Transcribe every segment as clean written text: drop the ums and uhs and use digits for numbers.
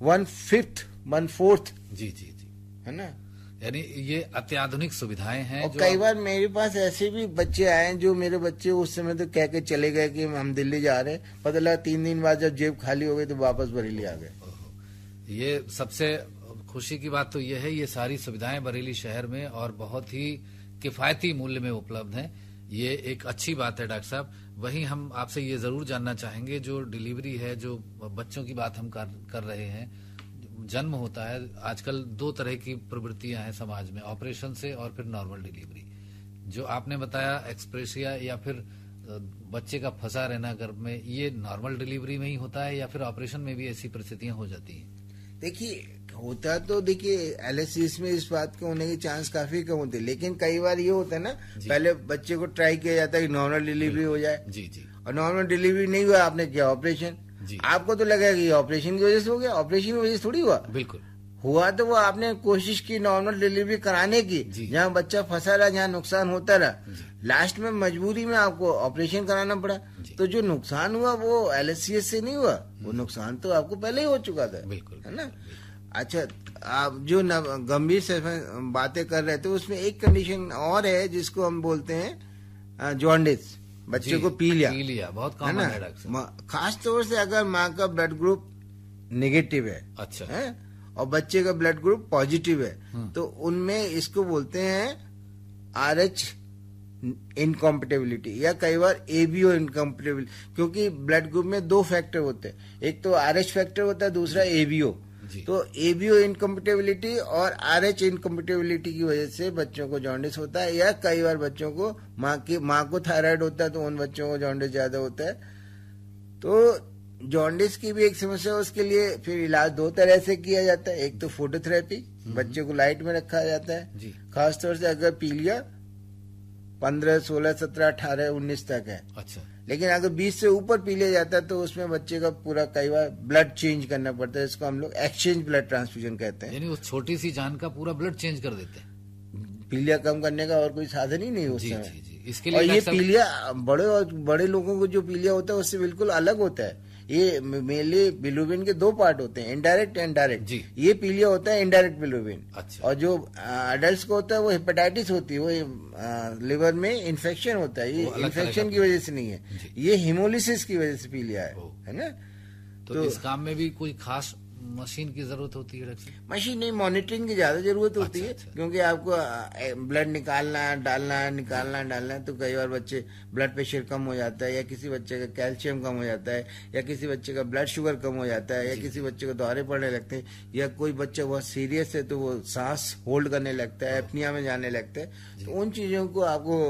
1/4। जी जी जी, है ना। यानी ये अत्याधुनिक सुविधाएं हैं। और कई बार मेरे पास ऐसे भी बच्चे आए हैं जो मेरे बच्चे उस समय तो कह के चले गए कि हम दिल्ली जा रहे हैं, पता लगा 3 दिन बाद जब जेब खाली हो गई तो वापस बरेली आ गए। ये सबसे खुशी की बात तो ये है, ये सारी सुविधाएं बरेली शहर में और बहुत ही किफायती मूल्य में उपलब्ध हैं। ये एक अच्छी बात है डॉक्टर साहब। वहीं हम आपसे ये जरूर जानना चाहेंगे, जो डिलीवरी है, जो बच्चों की बात हम कर रहे हैं, जन्म होता है, आजकल 2 तरह की प्रवृत्तियां हैं समाज में, ऑपरेशन से और फिर नॉर्मल डिलीवरी। जो आपने बताया एक्सप्रेसिया या फिर बच्चे का फंसा रहना गर्भ में, ये नॉर्मल डिलीवरी में ही होता है या फिर ऑपरेशन में भी ऐसी परिस्थितियां हो जाती हैं? देखिए, होता तो देखिए एलएससीएस में इस बात के होने के चांस काफी कम होते हैं, लेकिन कई बार ये होता है ना, पहले बच्चे को ट्राई किया जाता है कि नॉर्मल डिलीवरी हो जाए। जी जी। और नॉर्मल डिलीवरी नहीं हुआ, आपने किया ऑपरेशन, आपको तो लगेगा कि ऑपरेशन की वजह से हो गया, ऑपरेशन की वजह से थोड़ी हुआ। बिल्कुल हुआ तो वो आपने कोशिश की नॉर्मल डिलीवरी कराने की, जहाँ बच्चा फंसा रहा, जहाँ नुकसान होता रहा, लास्ट में मजबूरी में आपको ऑपरेशन कराना पड़ा। तो जो नुकसान हुआ वो एलएससीएस से नहीं हुआ, वो नुकसान तो आपको पहले ही हो चुका था। बिल्कुल, है ना। अच्छा, आप जो गंभीर से बातें कर रहे थे उसमें एक कंडीशन और है जिसको हम बोलते हैं जॉन्डिस, बच्चे को पीलिया बहुत कॉमन है डॉक्टर। खास तौर से अगर माँ का ब्लड ग्रुप नेगेटिव है, अच्छा है, और बच्चे का ब्लड ग्रुप पॉजिटिव है, तो उनमें इसको बोलते हैं RH इनकम्पेटेबिलिटी या कई बार ABO इनकम्पेटेबिलिटी, क्योंकि ब्लड ग्रुप में 2 फैक्टर होते हैं, एक तो RH फैक्टर होता है, दूसरा ABO। तो ABO इनकम्पेटेबिलिटी और RH इनकम्पेटेबिलिटी की वजह से बच्चों को जॉन्डिस होता है, या कई बार बच्चों को माँ को थायराइड होता है तो उन बच्चों को जॉन्डिस ज्यादा होता है। तो जॉन्डिस की भी एक समस्या है, उसके लिए फिर इलाज 2 तरह से किया जाता है। एक तो फोटोथेरेपी, बच्चे को लाइट में रखा जाता है, खासतौर से अगर पीलिया 15, 16, 17, 18, 19 तक है। अच्छा। लेकिन अगर 20 से ऊपर पी लिया जाता है तो उसमें बच्चे का पूरा कई बार ब्लड चेंज करना पड़ता है, इसको हम लोग एक्सचेंज ब्लड ट्रांसफ्यूजन कहते हैं। यानी उस छोटी सी जान का पूरा ब्लड चेंज कर देते हैं। पीलिया कम करने का और कोई साधन ही नहीं उस समय। जी, इसके लिए और ये पीलिया बड़े लोगों को जो पीलिया होता है उससे बिल्कुल अलग होता है। ये मेनली बिलिरुबिन के 2 पार्ट होते हैं, इनडायरेक्ट एंड डायरेक्ट। ये पीलिया होता है इनडायरेक्ट बिलिरुबिन। अच्छा। और जो अडल्ट को होता है वो हेपेटाइटिस होती है, वो लिवर में इन्फेक्शन होता है, ये इन्फेक्शन की वजह से नहीं है, ये हिमोलिसिस की वजह से पीलिया है ना। तो इस काम में भी कोई खास मशीन की जरूरत होती है डॉक्टर? मशीन नहीं, मॉनिटरिंग की ज्यादा जरूरत होती है। क्योंकि आपको ब्लड निकालना डालना, तो कई बार बच्चे ब्लड प्रेशर कम हो जाता है, या किसी बच्चे का कैल्शियम कम हो जाता है, या किसी बच्चे का ब्लड शुगर कम हो जाता है, या किसी बच्चे को दौरे पड़ने लगते हैं, या कोई बच्चा बहुत सीरियस है तो वो सांस होल्ड करने लगता है, एपनिया में जाने लगता है। तो उन चीजों को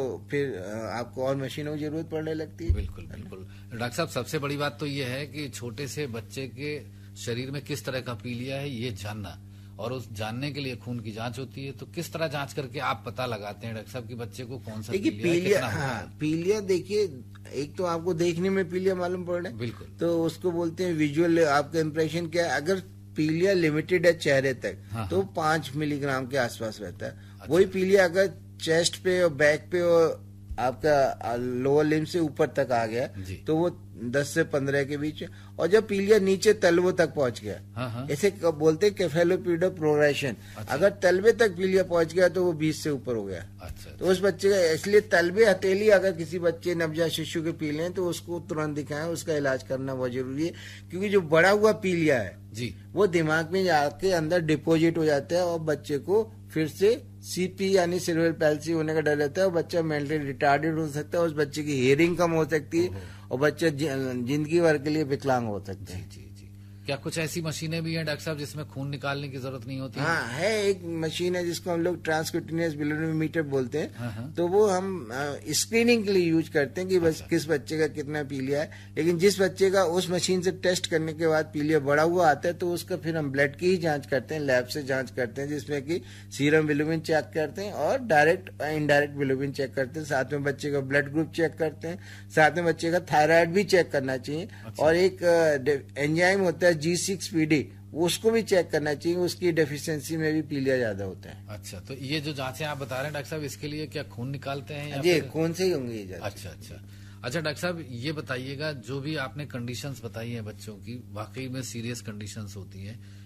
आपको और मशीनों की जरूरत पड़ने लगती है। बिल्कुल बिल्कुल डॉक्टर साहब, सबसे बड़ी बात तो ये है कि छोटे से बच्चे के शरीर में किस तरह का पीलिया है ये जानना, और उस जानने के लिए खून की जांच होती है। तो किस तरह जांच करके आप पता लगाते हैं डॉक्टर साहब कि बच्चे को कौन सा पीलिया? पीलिया देखिए, एक तो आपको देखने में पीलिया मालूम पड़ रहा है, बिल्कुल, तो उसको बोलते हैं विजुअल, आपका इंप्रेशन क्या है। अगर पीलिया लिमिटेड है चेहरे तक, तो 5 मिलीग्राम के आसपास रहता है। अच्छा। वही पीलिया अगर चेस्ट पे और बैक पे और आपका लोअर लिम्ब से ऊपर तक आ गया तो वो 10 से 15 के बीच, और जब पीलिया नीचे तलवों तक पहुंच गया, ऐसे बोलते हैं केफेलोपीडो प्रोग्रेशन। अच्छा। अगर तलवे तक पीलिया पहुंच गया तो वो 20 से ऊपर हो गया। अच्छा। तो उस बच्चे का, इसलिए तलवे हथेली अगर किसी बच्चे नवजात शिशु के पीले हैं तो उसको तुरंत दिखाएं, उसका इलाज करना बहुत जरूरी है। क्योंकि जो बड़ा हुआ पीलिया है वो दिमाग में जाके अंदर डिपोजिट हो जाता है और बच्चे को फिर से CP यानी सिल्वर पैल्सी होने का डर रहता है, और बच्चा मेंटली रिटार्डेड हो सकता है, उस बच्चे की हियरिंग कम हो सकती है, और बच्चा जिंदगी भर के लिए विकलांग हो सकता है। जी। क्या कुछ ऐसी मशीनें भी हैं डॉक्टर साहब जिसमें खून निकालने की जरूरत नहीं होती? हाँ, है एक मशीन है जिसको हम लोग ट्रांसक्यूटेनियस बिलिरुबिनोमीटर बोलते हैं। तो वो हम स्क्रीनिंग के लिए यूज करते हैं कि बस किस बच्चे का कितना पीलिया है। लेकिन जिस बच्चे का उस मशीन से टेस्ट करने के बाद पीलिया बढ़ा हुआ आता है तो उसका फिर हम ब्लड की ही जांच करते हैं, लैब से जांच करते हैं, जिसमें कि सीरम बिलिरुबिन चेक करते हैं और डायरेक्ट इनडायरेक्ट बिलिरुबिन चेक करते हैं। साथ में बच्चे का ब्लड ग्रुप चेक करते हैं, साथ में बच्चे का थायराइड भी चेक करना चाहिए। और एक एंजाइम होता है G6PD, उसको भी चेक करना चाहिए, उसकी डेफिशिएंसी में भी पीलिया ज्यादा होता है। अच्छा, तो ये जो जांचें आप बता रहे हैं डॉक्टर साहब, इसके लिए क्या खून निकालते हैं या जी, खून से ही होंगे ये जांच। अच्छा डॉक्टर साहब, ये बताइएगा, जो भी आपने कंडीशंस बताई हैं बच्चों की, वाकई में सीरियस कंडीशंस होती हैं,